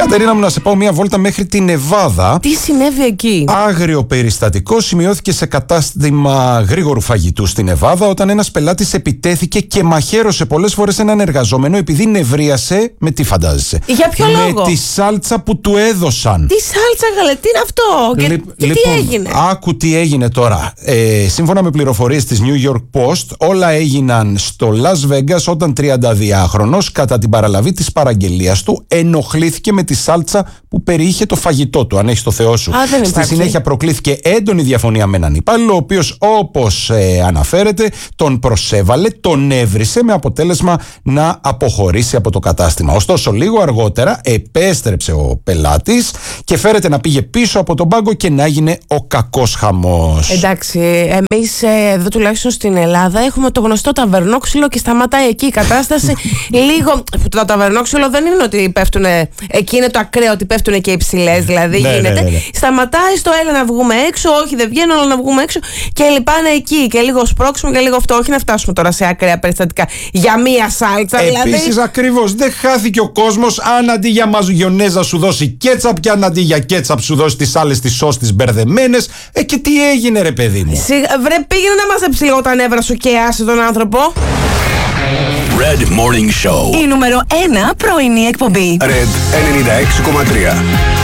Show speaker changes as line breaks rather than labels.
Κατερίνα μου, να σε πάω μια βόλτα μέχρι την Νεβάδα.
Τι συνέβη εκεί?
Άγριο περιστατικό σημειώθηκε σε κατάστημα γρήγορου φαγητού στην Νεβάδα, όταν ένας πελάτης επιτέθηκε και μαχαίρωσε πολλές φορές έναν εργαζόμενο επειδή νευρίασε. Με τι φαντάζεσαι?
Για ποιο λόγο?
Με τη σάλτσα που του έδωσαν.
Τι σάλτσα, γαλέ, τι είναι αυτό? Και τι έγινε?
Άκου τι έγινε τώρα. Σύμφωνα με πληροφορίες της New York Post, όλα έγιναν στο Las Vegas όταν 32χρονος κατά την παραλαβή της παραγγελίας του ενοχλήθηκε με τη σάλτσα που περιείχε το φαγητό του. Αν έχεις το Θεό σου. Στη συνέχεια προκλήθηκε έντονη διαφωνία με έναν υπάλληλο, ο οποίος, όπως αναφέρεται, τον προσέβαλε, τον έβρισε, με αποτέλεσμα να αποχωρήσει από το κατάστημα. Ωστόσο, λίγο αργότερα επέστρεψε ο πελάτης και φέρεται να πήγε πίσω από τον πάγκο και να έγινε ο κακός χαμός.
Εντάξει, εμείς εδώ τουλάχιστον στην Ελλάδα έχουμε το γνωστό ταβερνόξυλο και σταματάει εκεί η κατάσταση. Λίγο. Το ταβερνόξυλο δεν είναι ότι πέφτουν. Εκεί είναι το ακραίο ότι πέφτουν και οι ψηλές, δηλαδή γίνεται. Ναι. Σταματάει στο έλα να βγούμε έξω, όχι δεν βγαίνω, αλλά να βγούμε έξω και λυπάνε εκεί. Και λίγο σπρώξιμο και λίγο αυτό. Όχι να φτάσουμε τώρα σε ακραία περιστατικά για μία σάλτσα.
Επίσης, δηλαδή... ακριβώς, δεν χάθηκε ο κόσμος αν αντί για μαζογιονέζα σου δώσει κέτσαπ και αν αντί για κέτσαπ σου δώσει τις άλλες τις σως τις μπερδεμένες. Και τι έγινε, ρε παιδί μου?
Βρε, πήγαινε να μαζέψει λίγο τα νεύρα σου και άσε τον άνθρωπο.
Red Morning Show.
Η νούμερο 1 πρωινή εκπομπή.
Red 96,3.